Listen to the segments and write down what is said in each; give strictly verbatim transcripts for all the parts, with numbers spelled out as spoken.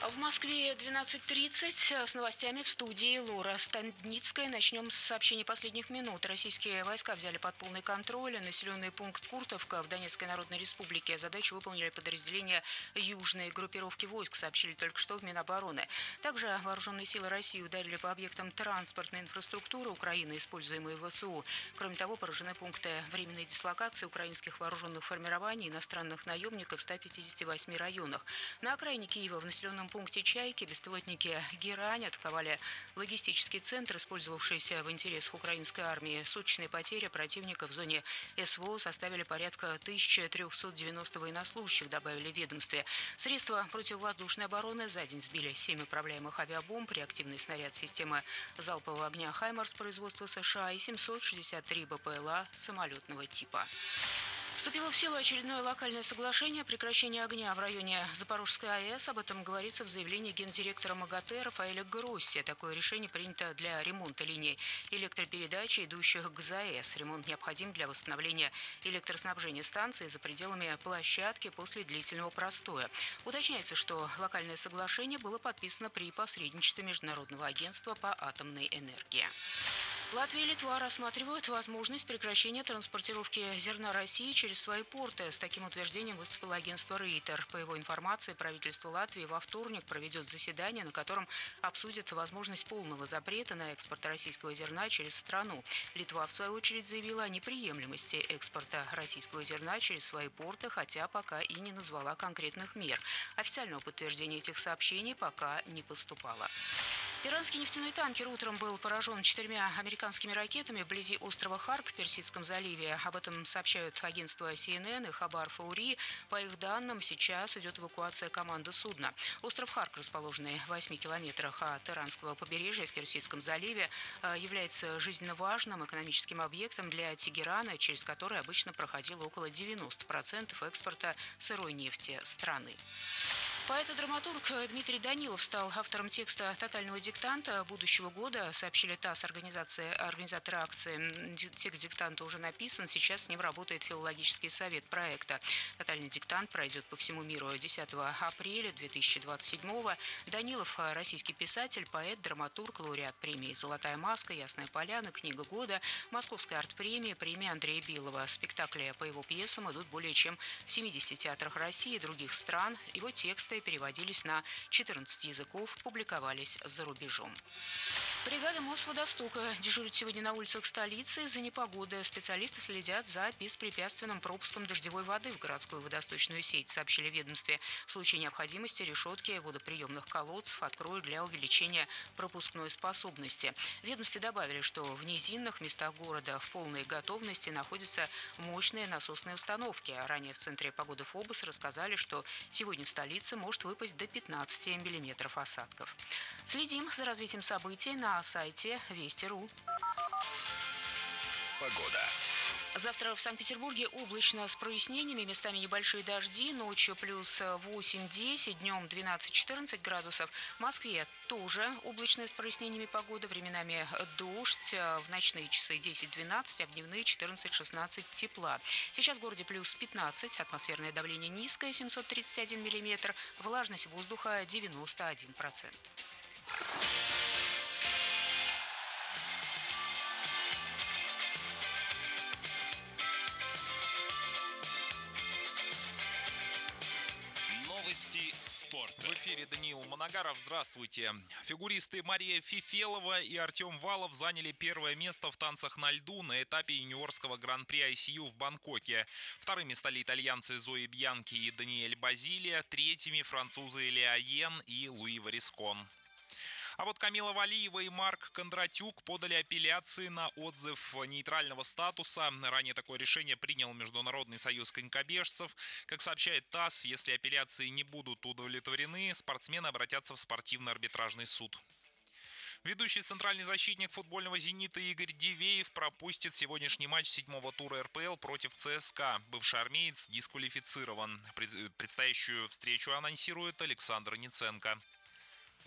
В Москве двенадцать тридцать. С новостями в студии Лора Станницкая. Начнем с сообщений последних минут. Российские войска взяли под полный контроль населенный пункт Куртовка в Донецкой Народной Республике. Задачу выполнили подразделения южной группировки войск, сообщили только что в Минобороны. Также вооруженные силы России ударили по объектам транспортной инфраструктуры Украины, используемые в ВСУ. Кроме того, поражены пункты временной дислокации украинских вооруженных формирований и иностранных наемников в ста пятидесяти восьми районах. На окраине Киева в населенном пункте Чайки беспилотники «Герань» атаковали логистический центр, использовавшийся в интересах украинской армии. Суточные потери противника в зоне СВО составили порядка тысячи трёхсот девяноста военнослужащих, добавили в ведомстве. Средства противовоздушной обороны за день сбили семь управляемых авиабомб, реактивный снаряд системы залпового огня «Хаймарс» производства США и семьсот шестьдесят три БПЛА самолетного типа. Вступило в силу очередное локальное соглашение о прекращении огня в районе Запорожской АЭС. Об этом говорится в заявлении гендиректора МАГАТЭ Рафаэля Гросси. Такое решение принято для ремонта линий электропередачи, идущих к ЗАЭС. Ремонт необходим для восстановления электроснабжения станции за пределами площадки после длительного простоя. Уточняется, что локальное соглашение было подписано при посредничестве Международного агентства по атомной энергии. Латвия и Литва рассматривают возможность прекращения транспортировки зерна России через свои порты. С таким утверждением выступило агентство Рейтер. По его информации, правительство Латвии во вторник проведет заседание, на котором обсудит возможность полного запрета на экспорт российского зерна через страну. Литва, в свою очередь, заявила о неприемлемости экспорта российского зерна через свои порты, хотя пока и не назвала конкретных мер. Официального подтверждения этих сообщений пока не поступало. Иранский нефтяной танкер утром был поражен четырьмя американскими ракетами вблизи острова Харк в Персидском заливе. Об этом сообщают агентства Си Эн Эн и Хабар Фаури. По их данным, сейчас идет эвакуация команды судна. Остров Харк, расположенный в восьми километрах от иранского побережья в Персидском заливе, является жизненно важным экономическим объектом для Тегерана, через который обычно проходило около девяноста процентов экспорта сырой нефти страны. Поэт и драматург Дмитрий Данилов стал автором текста «Тотального диктанта» будущего года, сообщили ТАСС, организация, организаторы акции. Текст диктанта уже написан, сейчас с ним работает филологический совет проекта. «Тотальный диктант» пройдет по всему миру десятого апреля две тысячи двадцать седьмого. Данилов – российский писатель, поэт, драматург, лауреат премии «Золотая маска», «Ясная поляна», «Книга года», Московской арт-премии, премии Андрея Белого. Спектакли по его пьесам идут более чем в семидесяти театрах России и других стран. Его тексты переводились на четырнадцать языков, публиковались за рубежом. Бригада Мосводостока дежурит сегодня на улицах столицы из-за непогоды. Специалисты следят за беспрепятственным пропуском дождевой воды в городскую водосточную сеть, сообщили в ведомстве. В случае необходимости решетки водоприемных колодцев откроют для увеличения пропускной способности. В ведомстве добавили, что в низинных местах города в полной готовности находятся мощные насосные установки. Ранее в Центре погоды ФОБОС рассказали, что сегодня в столице может выпасть до пятнадцати миллиметров осадков. Следим за развитием событий на сайте Вести точка ру. Погода. Завтра в Санкт-Петербурге облачно с прояснениями, местами небольшие дожди, ночью плюс восемь-десять, днем двенадцать-четырнадцать градусов. В Москве тоже облачно с прояснениями погода, временами дождь, в ночные часы десять-двенадцать, а в дневные четырнадцать-шестнадцать тепла. Сейчас в городе плюс пятнадцать, атмосферное давление низкое, семьсот тридцать один миллиметр, влажность воздуха девяносто один процент. Новости спорта. В эфире Даниил Манагаров. Здравствуйте. Фигуристы Мария Фифелова и Артем Валов заняли первое место в танцах на льду на этапе юниорского гран-при ай си ю в Бангкоке. Вторыми стали итальянцы Зои Бьянки и Даниэль Базилия, третьими французы Леа Йен и Луи Варискон. А вот Камила Валиева и Марк Кондратюк подали апелляции на отзыв нейтрального статуса. Ранее такое решение принял Международный союз конькобежцев. Как сообщает ТАСС, если апелляции не будут удовлетворены, спортсмены обратятся в спортивный арбитражный суд. Ведущий центральный защитник футбольного «Зенита» Игорь Дивеев пропустит сегодняшний матч седьмого тура эр пэ эл против ЦСКА. Бывший армеец дисквалифицирован. Предстоящую встречу анонсирует Александр Ниценко.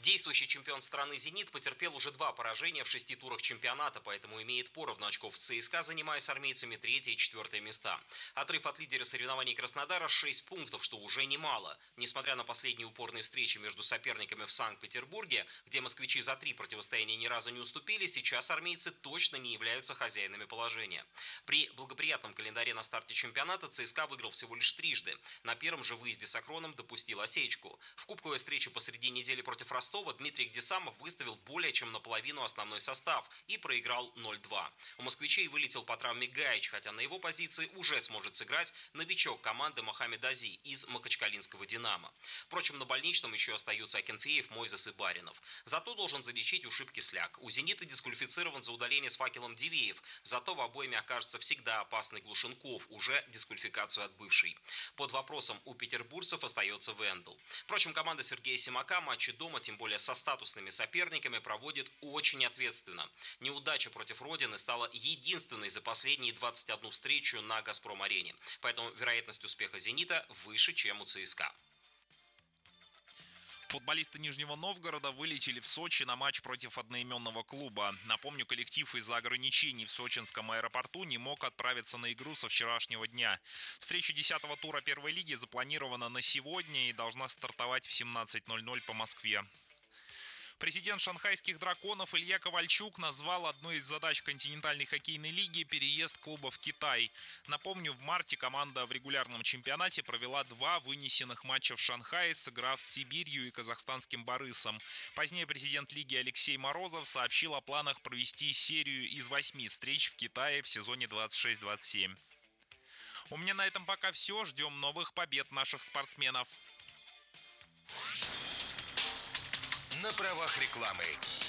Действующий чемпион страны «Зенит» потерпел уже два поражения в шести турах чемпионата, поэтому имеет поровну очков с ЦСКА, занимая с армейцами третье и четвертое места. Отрыв от лидера соревнований Краснодара шесть пунктов, что уже немало. Несмотря на последние упорные встречи между соперниками в Санкт-Петербурге, где москвичи за три противостояния ни разу не уступили, сейчас армейцы точно не являются хозяинами положения. При благоприятном календаре на старте чемпионата ЦСКА выиграл всего лишь трижды. На первом же выезде с Акроном допустил осечку. В кубковой встрече посреди недели против Ростова Дмитрий Гдесамов выставил более чем наполовину основной состав и проиграл ноль-два. У москвичей вылетел по травме Гаич, хотя на его позиции уже сможет сыграть новичок команды Мохаммед Ази из махачкалинского «Динамо». Впрочем, на больничном еще остаются Акинфеев, Мойзес и Баринов. Зато должен залечить ушиб Кисляк. У «Зенита» дисквалифицирован за удаление с факелом Дивеев, зато в обойме окажется всегда опасный Глушенков, уже дисквалификацию отбывший. Под вопросом у петербуржцев остается Вендел. Впрочем, команда Сергея Симака матчи дома, тем более со статусными соперниками, проводит очень ответственно. Неудача против Родины стала единственной за последние двадцать одну встречу на «Газпром-арене». Поэтому вероятность успеха «Зенита» выше, чем у ЦСКА. Футболисты Нижнего Новгорода вылетели в Сочи на матч против одноименного клуба. Напомню, коллектив из-за ограничений в сочинском аэропорту не мог отправиться на игру со вчерашнего дня. Встреча десятого тура первой лиги запланирована на сегодня и должна стартовать в семнадцать ноль-ноль по Москве. Президент шанхайских «Драконов» Илья Ковальчук назвал одной из задач континентальной хоккейной лиги переезд клуба в Китай. Напомню, в марте команда в регулярном чемпионате провела два вынесенных матча в Шанхае, сыграв с Сибирью и казахстанским «Борисом». Позднее президент лиги Алексей Морозов сообщил о планах провести серию из восьми встреч в Китае в сезоне двадцать шесть двадцать семь. У меня на этом пока все. Ждем новых побед наших спортсменов. На правах рекламы.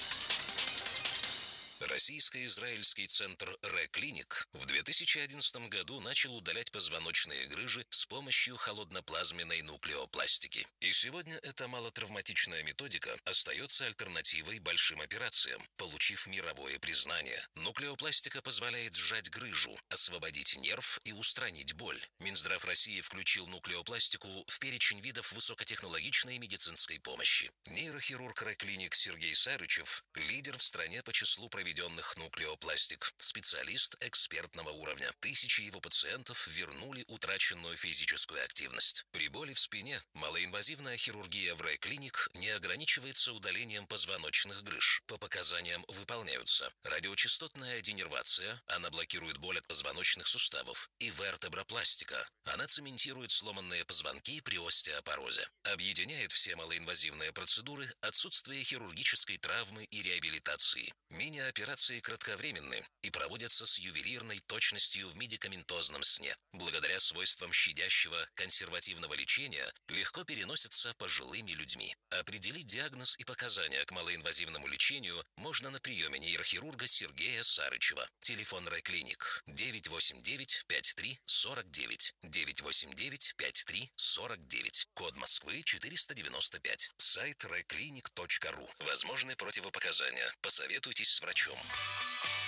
Российско-израильский центр Ре-Клиник в две тысячи одиннадцатом году начал удалять позвоночные грыжи с помощью холодноплазменной нуклеопластики. И сегодня эта малотравматичная методика остается альтернативой большим операциям, получив мировое признание. Нуклеопластика позволяет сжать грыжу, освободить нерв и устранить боль. Минздрав России включил нуклеопластику в перечень видов высокотехнологичной медицинской помощи. Нейрохирург Ре-Клиник Сергей Сарычев – лидер в стране по числу проведенных нуклеопластик, специалист экспертного уровня. Тысячи его пациентов вернули утраченную физическую активность. При боли в спине малоинвазивная хирургия в Ре-Клиник не ограничивается удалением позвоночных грыж. По показаниям выполняются радиочастотная денервация, она блокирует боль от позвоночных суставов, и вертебропластика, она цементирует сломанные позвонки при остеопорозе. Объединяет все малоинвазивные процедуры отсутствие хирургической травмы и реабилитации. Мини-операции кратковременны и проводятся с ювелирной точностью в медикаментозном сне. Благодаря свойствам щадящего консервативного лечения легко переносятся пожилыми людьми. Определить диагноз и показания к малоинвазивному лечению можно на приеме нейрохирурга Сергея Сарычева. Телефон Ре-Клиник девять восемь девять пять три сорок девять, девять восемь девять пять три сорок девять, код Москвы четыреста девяносто пять, сайт ре клиник точка ру. Возможны противопоказания. Посоветуйтесь с врачом.